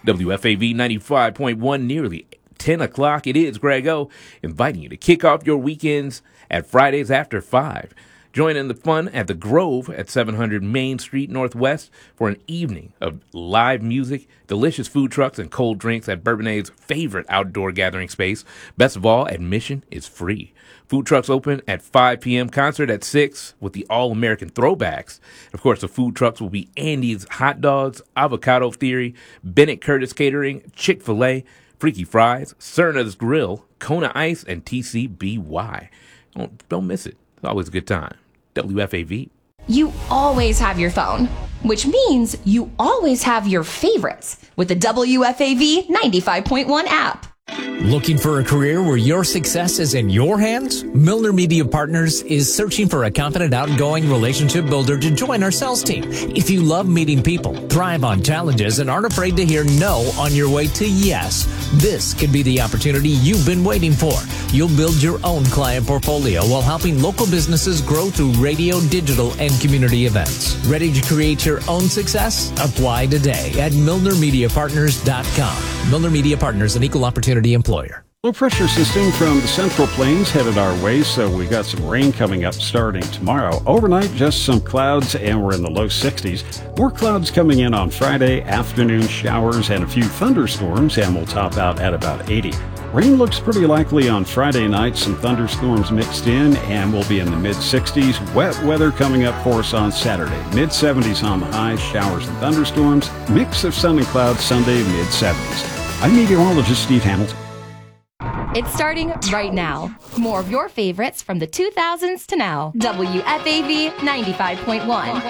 WFAV 95.1, nearly 10 o'clock. It is Greg O, inviting you to kick off your weekends at Fridays after 5. Join in the fun at the Grove at 700 Main Street Northwest for an evening of live music, delicious food trucks, and cold drinks at Bourbonnet's favorite outdoor gathering space. Best of all, admission is free. Food trucks open at 5 p.m., concert at 6 with the All-American Throwbacks. Of course, the food trucks will be Andy's Hot Dogs, Avocado Theory, Bennett Curtis Catering, Chick-fil-A, Freaky Fries, Cerna's Grill, Kona Ice, and TCBY. Don't miss it. It's always a good time. WFAV. You always have your phone, which means you always have your favorites with the WFAV 95.1 app. Looking for a career where your success is in your hands? Milner Media Partners is searching for a confident, outgoing relationship builder to join our sales team. If you love meeting people, thrive on challenges, and aren't afraid to hear no on your way to yes, this could be the opportunity you've been waiting for. You'll build your own client portfolio while helping local businesses grow through radio, digital, and community events. Ready to create your own success? Apply today at MilnerMediaPartners.com. Milner Media Partners, an equal opportunity employer. Low pressure system from the Central Plains headed our way, so we got some rain coming up starting tomorrow. Overnight, just some clouds, and we're in the low 60s. More clouds coming in on Friday, afternoon showers, and a few thunderstorms, and we'll top out at about 80. Rain looks pretty likely on Friday night, some thunderstorms mixed in, and we'll be in the mid-60s. Wet weather coming up for us on Saturday. Mid-70s on the high, showers and thunderstorms. Mix of sun and clouds Sunday, mid-70s. I'm meteorologist Steve Hamilton. It's starting right now. More of your favorites from the 2000s to now. WFAV 95.1.